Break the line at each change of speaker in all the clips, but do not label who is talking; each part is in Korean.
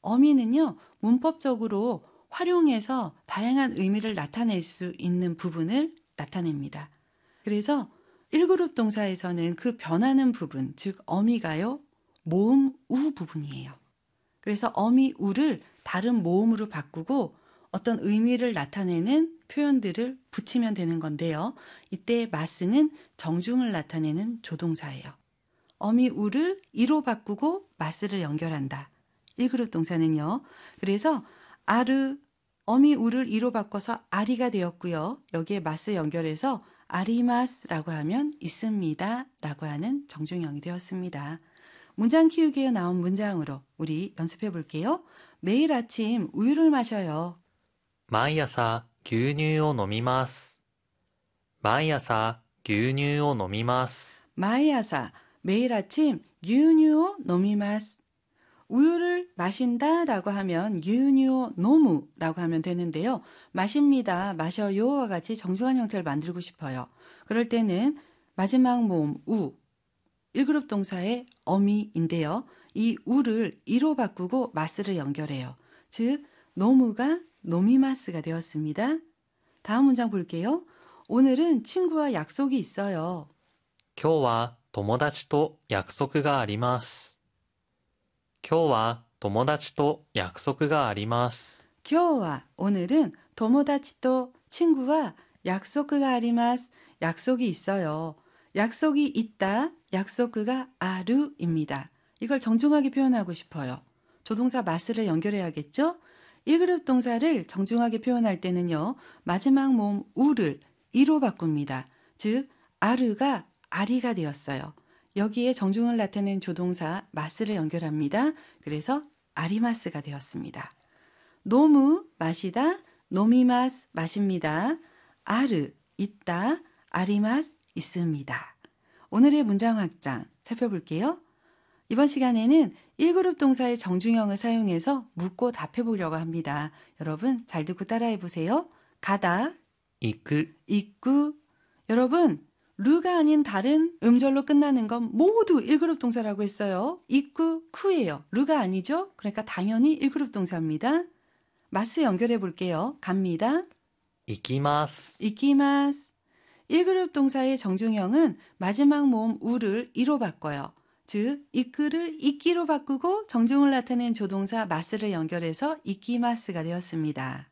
어미는요, 문법적으로 활용해서 다양한 의미를 나타낼 수 있는 부분을 나타냅니다. 그래서 1그룹 동사에서는 그 변하는 부분, 즉 어미가요, 모음 우 부분이에요. 그래서 어미 우를 다른 모음으로 바꾸고 어떤 의미를 나타내는 표현들을 붙이면 되는 건데요. 이때 마스는 정중을 나타내는 조동사예요. 어미 우를 이로 바꾸고 마스를 연결한다. 1그룹 동사는요. 그래서 아르, 어미 우를 이로 바꿔서 아리가 되었고요. 여기에 마스 연결해서 아리마스라고 하면 있습니다 라고 하는 정중형이 되었습니다. 문장 키우기에 나온 문장으로 우리 연습해 볼게요. 매일 아침 우유를 마셔요.
毎朝牛乳を飲みます。毎朝牛乳を飲みます。
마이아사, 매일 아침 유뉴오 노미마스. 우유를 마신다 라고 하면 유뉴오 노무 라고 하면 되는데요. 마십니다, 마셔요와 같이 정중한 형태를 만들고 싶어요. 그럴 때는 마지막 모음 우, 1그룹 동사의 어미인데요. 이 우를 이로 바꾸고 마스를 연결해요. 즉 노무가 노미마스가 되었습니다. 다음 문장 볼게요. 오늘은 친구와 약속이 있어요.
今日は友達と約束があります。今日は友達と約束があります。
今日は 오늘은 도모다치또 친구와 약속가 아리마스. 약속이 있어요. 약속이 있다. 약속가 아루입니다. 이걸 정중하게 표현하고 싶어요. 조동사 마스를 연결해야겠죠? 1그룹 동사를 정중하게 표현할 때는요. 마지막 모음 우를 이로 바꿉니다. 즉 아르가 아리가 되었어요. 여기에 정중을 나타낸 조동사 마스를 연결합니다. 그래서 아리마스가 되었습니다. 노무 마시다, 노미마스 마십니다. 아르 있다, 아리마스 있습니다. 오늘의 문장 확장 살펴볼게요. 이번 시간에는 1그룹 동사의 정중형을 사용해서 묻고 답해보려고 합니다. 여러분 잘 듣고 따라해보세요. 가다,
行く、
있구. 여러분 르가 아닌 다른 음절로 끝나는 건 모두 1그룹 동사라고 했어요. 있구, 쿠예요. 르가 아니죠? 그러니까 당연히 1그룹 동사입니다. 마스 연결해 볼게요. 갑니다.
行きます。
이키마스. 1그룹 동사의 정중형은 마지막 모음 우를 이로 바꿔요. 즉 이끄를 이끼로 바꾸고 정중을 나타낸 조동사 마스를 연결해서 이키마스가 되었습니다.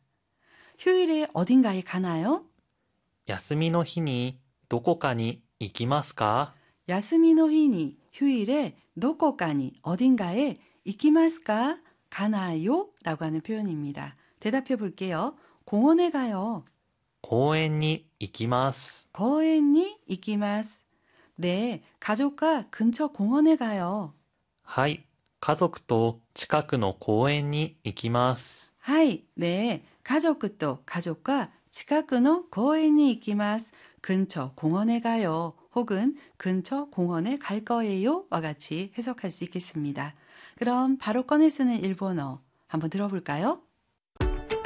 휴일에 어딘가에 가나요?
休みの日にどこかに行きますか？
야스미노히니 휴일에 도코카니 어딘가에 이키마스까? 가나요? 라고 하는 표현입니다. 대답해 볼게요. 공원에 가요.
公園に行きます。
거엔니 이키마스. 네, 가족과 근처 공원에 가요.
はい、家族と近くの公園に行きます。
하이, 네, 가족과 치카쿠노 공원에 이키마스. 근처 공원에 가요. 혹은 근처 공원에 갈 거예요. 와 같이 해석할 수 있겠습니다. 그럼 바로 꺼내 쓰는 일본어 한번 들어볼까요?